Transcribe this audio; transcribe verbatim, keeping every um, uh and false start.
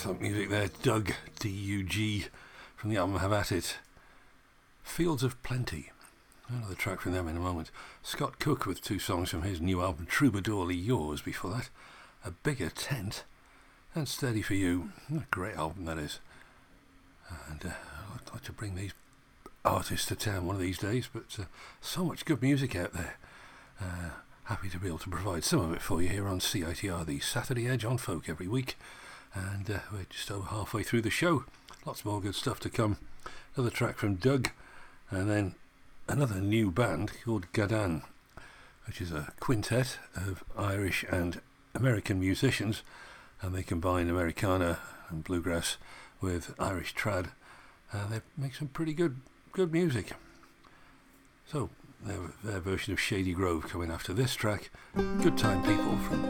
excellent music there. Doug, D U G, from the album Have At It. Fields of Plenty. Another track from them in a moment. Scott Cook with two songs from his new album Troubadourly Yours. Before that, A Bigger Tent and Steady For You. What a great album that is. And uh, I'd like to bring these artists to town one of these days, but uh, so much good music out there. Uh, happy to be able to provide some of it for you here on C I T R, the Saturday Edge on Folk, every week. And uh, we're just over halfway through the show. Lots more good stuff to come. Another track from Doug, and then another new band called Gadan, which is a quintet of Irish and American musicians, and they combine Americana and bluegrass with Irish trad, and they make some pretty good good music. So their, their version of Shady Grove coming after this track. Good Time People from